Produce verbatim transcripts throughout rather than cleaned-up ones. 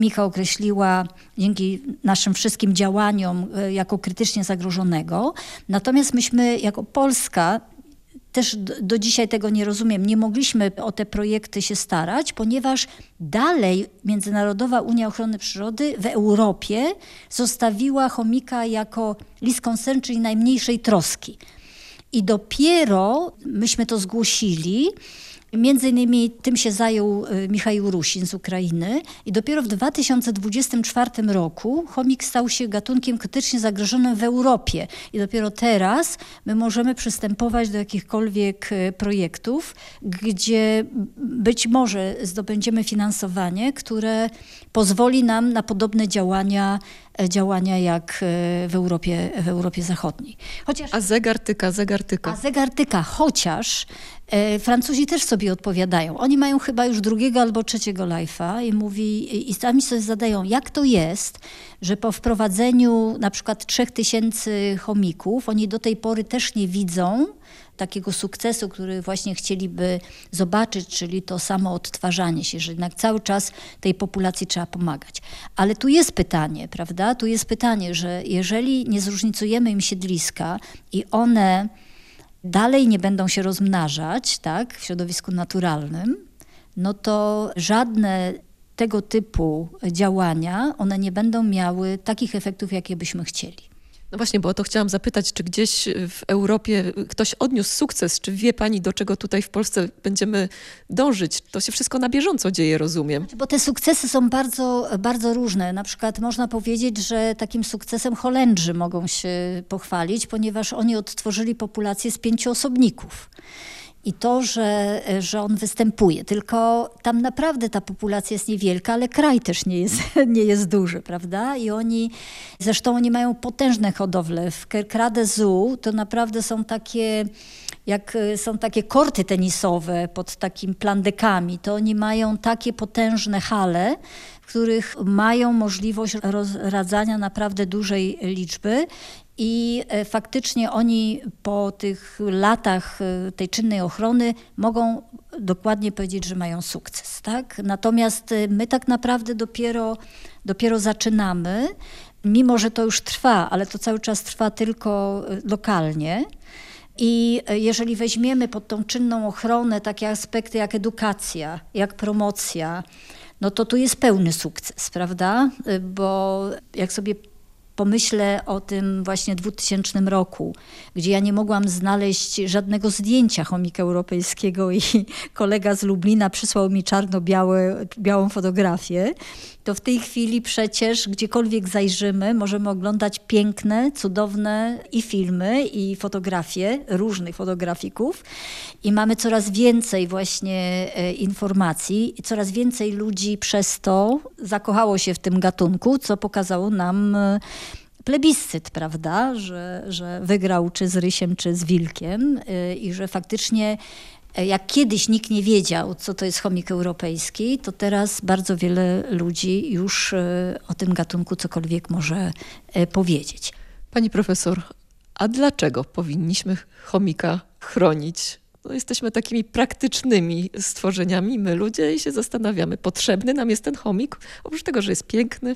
chomika określiła dzięki naszym wszystkim działaniom jako krytycznie zagrożonego. Natomiast myśmy jako Polska też do, do dzisiaj tego nie rozumiem. Nie mogliśmy o te projekty się starać, ponieważ dalej Międzynarodowa Unia Ochrony Przyrody w Europie zostawiła chomika jako least concern, czyli najmniejszej troski. I dopiero myśmy to zgłosili. Między innymi tym się zajął Michał Rusin z Ukrainy i dopiero w dwa tysiące dwudziestym czwartym roku chomik stał się gatunkiem krytycznie zagrożonym w Europie. I dopiero teraz my możemy przystępować do jakichkolwiek projektów, gdzie być może zdobędziemy finansowanie, które pozwoli nam na podobne działania, działania jak w Europie, w Europie Zachodniej. Chociaż, a zegar tyka, zegar tyka. A zegar tyka, chociaż e, Francuzi też sobie odpowiadają. Oni mają chyba już drugiego albo trzeciego life'a i mówi, i, i sami sobie zadają, jak to jest, że po wprowadzeniu na przykład trzech tysięcy chomików, oni do tej pory też nie widzą takiego sukcesu, który właśnie chcieliby zobaczyć, czyli to samo odtwarzanie się, że jednak cały czas tej populacji trzeba pomagać. Ale tu jest pytanie, prawda? Tu jest pytanie, że jeżeli nie zróżnicujemy im siedliska i one dalej nie będą się rozmnażać, tak, w środowisku naturalnym, no to żadne tego typu działania, one nie będą miały takich efektów, jakie byśmy chcieli. No właśnie, bo o to chciałam zapytać, czy gdzieś w Europie ktoś odniósł sukces, czy wie pani, do czego tutaj w Polsce będziemy dążyć? To się wszystko na bieżąco dzieje, rozumiem. Bo te sukcesy są bardzo, bardzo różne. Na przykład można powiedzieć, że takim sukcesem Holendrzy mogą się pochwalić, ponieważ oni odtworzyli populację z pięciu osobników. I to, że, że on występuje, tylko tam naprawdę ta populacja jest niewielka, ale kraj też nie jest, nie jest duży, prawda? I oni, zresztą oni mają potężne hodowle. W Kerkrade Zoo to naprawdę są takie, jak są takie korty tenisowe pod takim plandekami, to oni mają takie potężne hale, w których mają możliwość rozradzania naprawdę dużej liczby. I faktycznie oni po tych latach tej czynnej ochrony mogą dokładnie powiedzieć, że mają sukces, tak? Natomiast my tak naprawdę dopiero, dopiero zaczynamy, mimo że to już trwa, ale to cały czas trwa tylko lokalnie. I jeżeli weźmiemy pod tą czynną ochronę takie aspekty jak edukacja, jak promocja, no to tu jest pełny sukces, prawda? Bo jak sobie pomyślę o tym właśnie dwutysięcznym roku, gdzie ja nie mogłam znaleźć żadnego zdjęcia chomika europejskiego i kolega z Lublina przysłał mi czarno-białą fotografię, to w tej chwili przecież gdziekolwiek zajrzymy, możemy oglądać piękne, cudowne i filmy, i fotografie różnych fotografików i mamy coraz więcej właśnie informacji i coraz więcej ludzi przez to zakochało się w tym gatunku, co pokazało nam plebiscyt, prawda, że, że wygrał czy z rysiem, czy z wilkiem i że faktycznie jak kiedyś nikt nie wiedział, co to jest chomik europejski, to teraz bardzo wiele ludzi już o tym gatunku cokolwiek może powiedzieć. Pani profesor, a dlaczego powinniśmy chomika chronić? No, jesteśmy takimi praktycznymi stworzeniami, my ludzie, i się zastanawiamy, potrzebny nam jest ten chomik? Oprócz tego, że jest piękny.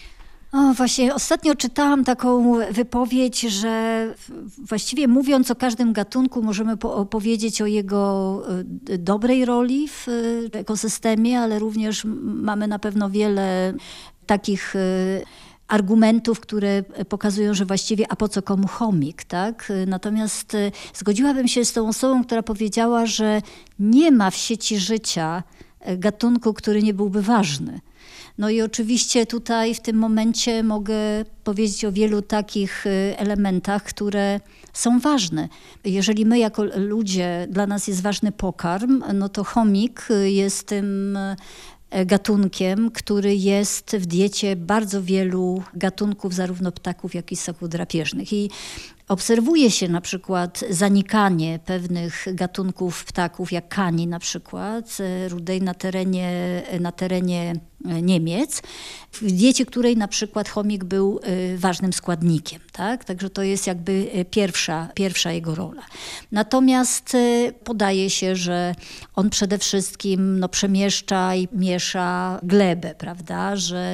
O, właśnie ostatnio czytałam taką wypowiedź, że właściwie mówiąc o każdym gatunku możemy opowiedzieć o jego dobrej roli w ekosystemie, ale również mamy na pewno wiele takich argumentów, które pokazują, że właściwie a po co komu chomik, tak? Natomiast zgodziłabym się z tą osobą, która powiedziała, że nie ma w sieci życia gatunku, który nie byłby ważny. No i oczywiście tutaj w tym momencie mogę powiedzieć o wielu takich elementach, które są ważne. Jeżeli my jako ludzie, dla nas jest ważny pokarm, no to chomik jest tym gatunkiem, który jest w diecie bardzo wielu gatunków, zarówno ptaków, jak i ssoków drapieżnych. I obserwuje się na przykład zanikanie pewnych gatunków ptaków, jak kani na przykład, rudej na terenie, na terenie Niemiec, w diecie której na przykład chomik był ważnym składnikiem, tak? Także to jest jakby pierwsza, pierwsza jego rola. Natomiast podaje się, że on przede wszystkim no, przemieszcza i miesza glebę, prawda? Że